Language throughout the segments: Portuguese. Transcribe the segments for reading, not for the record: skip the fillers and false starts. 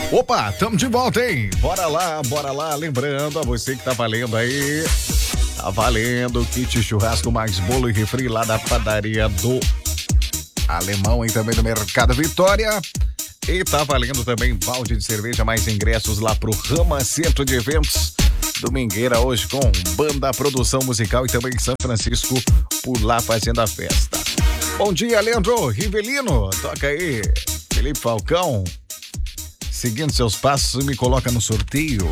Opa, tamo de volta, hein? Bora lá. Lembrando a você que tá valendo aí. Tá valendo o kit churrasco mais bolo e refri lá da padaria do Alemão e também do Mercado Vitória. E tá valendo também balde de cerveja mais ingressos lá pro Rama Centro de Eventos. Domingueira hoje com banda, produção musical e também São Francisco por lá fazendo a festa. Bom dia, Leandro Rivelino. Toca aí, Felipe Falcão. Seguindo seus passos, me coloca no sorteio.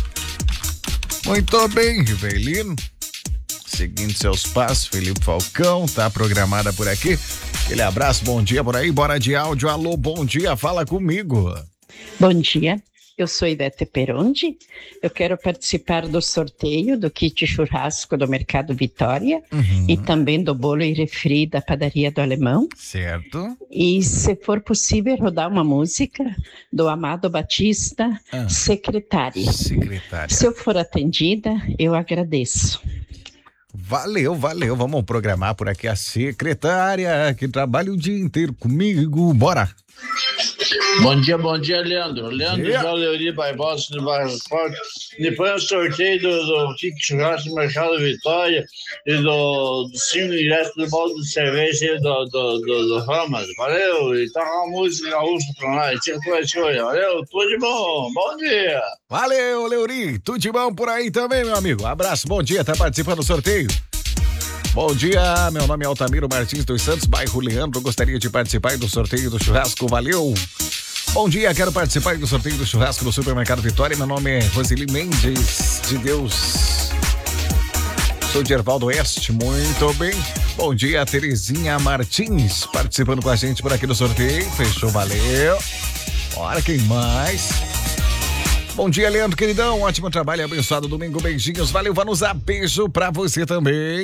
Muito bem, Rivelino. Seguindo seus passos, Felipe Falcão, tá programada por aqui. Aquele abraço, bom dia por aí, bora de áudio. Alô, bom dia, fala comigo. Bom dia, eu sou Ivete Perondi. Eu quero participar do sorteio do kit churrasco do Mercado Vitória e também do bolo e refri da padaria do Alemão. Certo. E se for possível, rodar uma música do Amado Batista, Secretária. Se eu for atendida, eu agradeço. Valeu. Vamos programar por aqui a secretária que trabalha o dia inteiro comigo. Bora. Bom dia, Leandro. Leandro Jaleuri Barbosa do Bairro Forte. Depois o sorteio do kit churrasco do Mercado Vitória e do 5 ingressos do balde de cerveja e do Ramas. Valeu. E toca uma música gaúcha pra nós. Valeu, tudo de bom. Bom dia. Valeu, Leuri. Tudo de bom por aí também, meu amigo. Abraço, bom dia. Tá participando do sorteio? Bom dia, meu nome é Altamiro Martins dos Santos, bairro Leandro, gostaria de participar do sorteio do churrasco, valeu! Bom dia, quero participar do sorteio do churrasco do Supermercado Vitória, meu nome é Roseli Mendes de Deus, sou de Ervaldo Oeste, muito bem. Bom dia, Terezinha Martins, participando com a gente por aqui do sorteio, fechou, valeu! Bora, quem mais? Bom dia, Leandro, queridão, ótimo trabalho, abençoado domingo, beijinhos, valeu, Vanusa, beijo pra você também.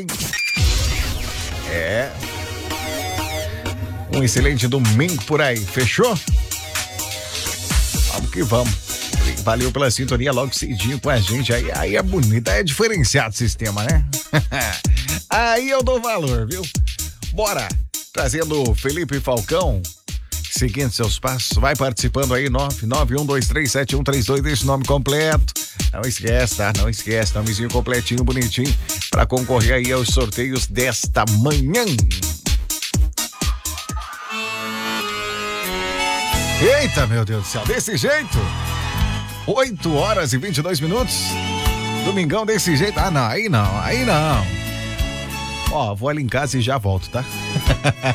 Um excelente domingo por aí, fechou? Vamos que vamos. Valeu pela sintonia logo cedinho com a gente. Aí é bonito, é diferenciado o sistema, né? Aí eu dou valor, viu? Bora! Trazendo Felipe Falcão. Seguindo seus passos, vai participando aí, 991237132, deixa o nome completo. Não esquece, tá? Não esquece, nomezinho completinho, bonitinho, pra concorrer aí aos sorteios desta manhã. Eita, meu Deus do céu, desse jeito? 8h22. Domingão desse jeito? Ah, não, aí não. Ó, vou ali em casa e já volto, tá?